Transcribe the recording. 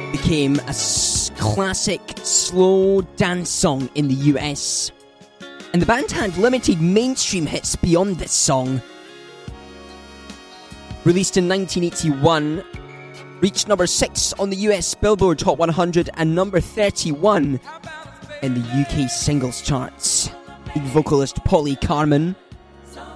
became a classic slow dance song in the US. And the band had limited mainstream hits beyond this song. Released in 1981, reached number 6 on the US Billboard Hot 100 and number 31 in the UK singles charts. Lead vocalist Polly Carmen